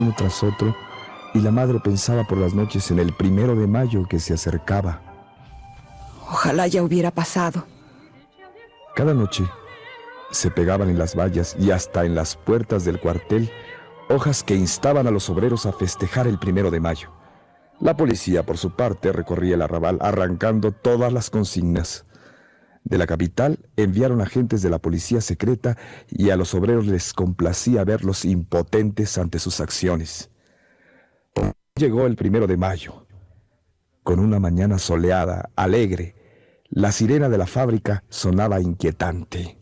uno tras otro, y la madre pensaba por las noches en el 1 de mayo que se acercaba. Ojalá ya hubiera pasado. Cada noche se pegaban en las vallas y hasta en las puertas del cuartel hojas que instaban a los obreros a festejar el 1 de mayo. La policía, por su parte, recorría el arrabal arrancando todas las consignas. De la capital enviaron agentes de la policía secreta y a los obreros les complacía verlos impotentes ante sus acciones. Llegó el 1 de mayo. Con una mañana soleada, alegre, la sirena de la fábrica sonaba inquietante.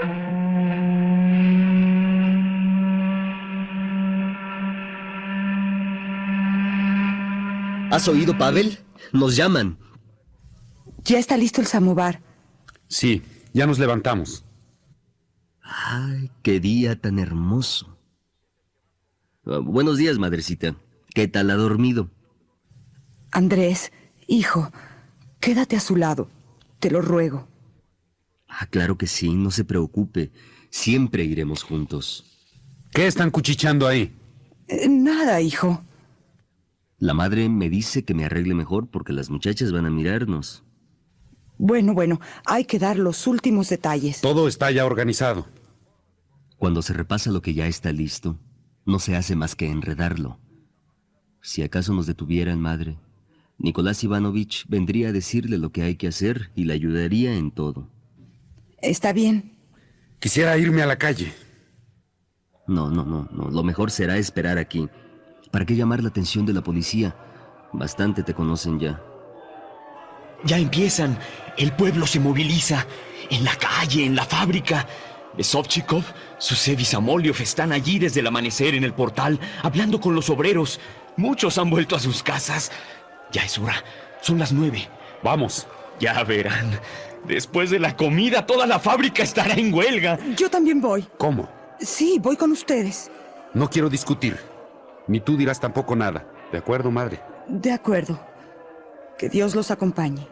¿Has oído, Pavel? Nos llaman. Ya está listo el samovar. Sí, ya nos levantamos. Ay, qué día tan hermoso. Buenos días, madrecita. ¿Qué tal ha dormido? Andrés, hijo, quédate a su lado. Te lo ruego. Claro que sí, no se preocupe. Siempre iremos juntos. ¿Qué están cuchicheando ahí? Nada, hijo. La madre me dice que me arregle mejor porque las muchachas van a mirarnos. Bueno, hay que dar los últimos detalles. Todo está ya organizado. Cuando se repasa lo que ya está listo, no se hace más que enredarlo. Si acaso nos detuvieran, madre, Nicolás Ivanovich vendría a decirle lo que hay que hacer y le ayudaría en todo. Está bien. Quisiera irme a la calle. No. Lo mejor será esperar aquí. ¿Para qué llamar la atención de la policía? Bastante te conocen ya. Ya empiezan. El pueblo se moviliza. En la calle, en la fábrica. Besovchikov, Susev y Samolyov están allí desde el amanecer en el portal, hablando con los obreros. Muchos han vuelto a sus casas. Ya es hora. Son las 9. Vamos. Ya verán. Después de la comida, toda la fábrica estará en huelga. Yo también voy. ¿Cómo? Sí, voy con ustedes. No quiero discutir. Ni tú dirás tampoco nada. ¿De acuerdo, madre? De acuerdo. Que Dios los acompañe.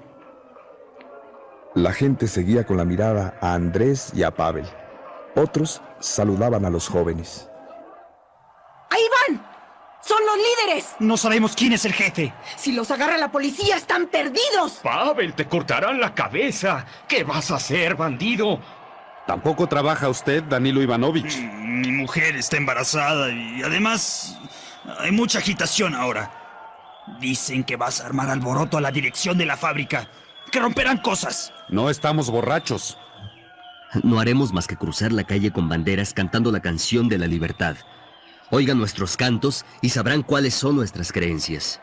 La gente seguía con la mirada a Andrés y a Pavel. Otros saludaban a los jóvenes. ¡Ahí van! ¡Son los líderes! No sabemos quién es el jefe. Si los agarra la policía, están perdidos. Pavel, te cortarán la cabeza. ¿Qué vas a hacer, bandido? ¿Tampoco trabaja usted, Danilo Ivanovich? Mi mujer está embarazada y además hay mucha agitación ahora. Dicen que vas a armar alboroto a la dirección de la fábrica, que romperán cosas. No estamos borrachos. No haremos más que cruzar la calle con banderas cantando la canción de la libertad. Oigan nuestros cantos y sabrán cuáles son nuestras creencias.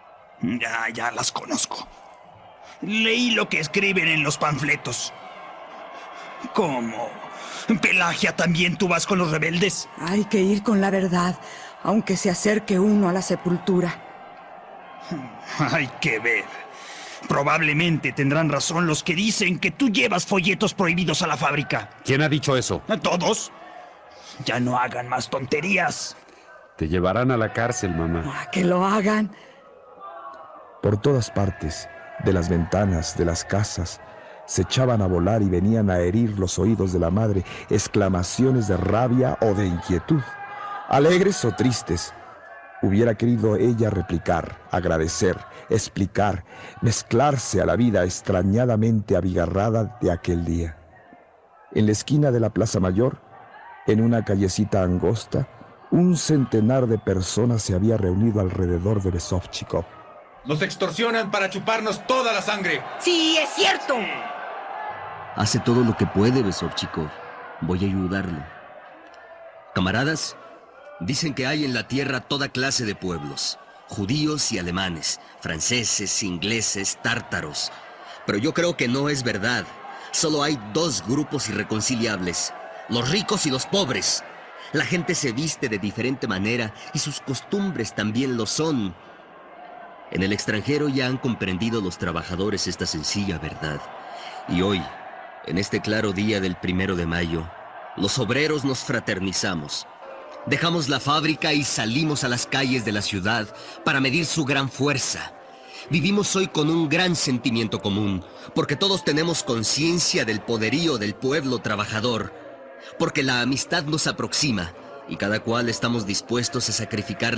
Ya las conozco. Leí lo que escriben en los panfletos. ¿Cómo? ¿Pelagia, también tú vas con los rebeldes? Hay que ir con la verdad, aunque se acerque uno a la sepultura. Hay que ver. Probablemente tendrán razón los que dicen que tú llevas folletos prohibidos a la fábrica. ¿Quién ha dicho eso? ¿Todos? Ya no hagan más tonterías. Te llevarán a la cárcel, mamá. Que lo hagan. Por todas partes, de las ventanas, de las casas, se echaban a volar y venían a herir los oídos de la madre exclamaciones de rabia o de inquietud, alegres o tristes. Hubiera querido ella replicar, agradecer, explicar, mezclarse a la vida extrañadamente abigarrada de aquel día. En la esquina de la Plaza Mayor, en una callecita angosta, un centenar de personas se había reunido alrededor de Besovchikov. Nos extorsionan para chuparnos toda la sangre. ¡Sí, es cierto! Hace todo lo que puede, Besovchikov. Voy a ayudarlo. Camaradas, dicen que hay en la tierra toda clase de pueblos. Judíos y alemanes, franceses, ingleses, tártaros. Pero yo creo que no es verdad. Solo hay dos grupos irreconciliables: los ricos y los pobres. La gente se viste de diferente manera y sus costumbres también lo son. En el extranjero ya han comprendido los trabajadores esta sencilla verdad. Y hoy, en este claro día del 1 de mayo, los obreros nos fraternizamos. Dejamos la fábrica y salimos a las calles de la ciudad para medir su gran fuerza. Vivimos hoy con un gran sentimiento común, porque todos tenemos conciencia del poderío del pueblo trabajador, porque la amistad nos aproxima y cada cual estamos dispuestos a sacrificar